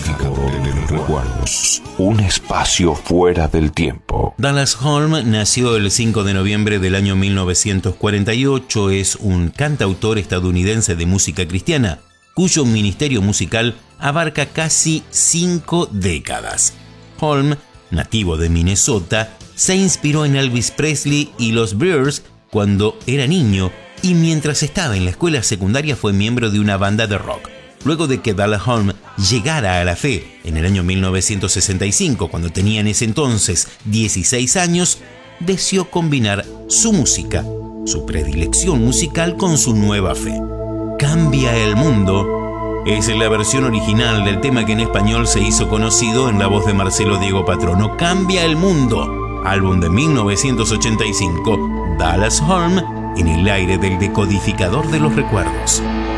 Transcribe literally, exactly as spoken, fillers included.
decodificador de los recuerdos. Un espacio fuera del tiempo. Dallas Holm nació el cinco de noviembre del año mil novecientos cuarenta y ocho. Es un cantautor estadounidense de música cristiana, cuyo ministerio musical abarca casi cinco décadas. Holm, nativo de Minnesota, se inspiró en Elvis Presley y los Bears cuando era niño, y mientras estaba en la escuela secundaria fue miembro de una banda de rock. Luego de que Dallas Holm llegara a la fe en el año mil novecientos sesenta y cinco, cuando tenía en ese entonces dieciséis años, decidió combinar su música, su predilección musical, con su nueva fe. Cambia el mundo es la versión original del tema que en español se hizo conocido en la voz de Marcelo Diego Patrono. Cambia el mundo, álbum de mil novecientos ochenta y cinco, Dallas Holm, en el aire del decodificador de los recuerdos.